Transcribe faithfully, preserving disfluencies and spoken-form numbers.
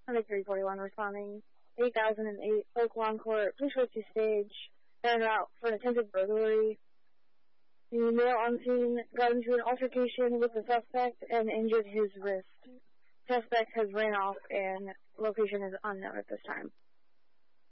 three forty-one responding. eight thousand eight Oak Lawn Court. Please switch to stage. En route for an attempted burglary. The male on scene got into an altercation with the suspect and injured his wrist. Suspect has ran off and location is unknown at this time.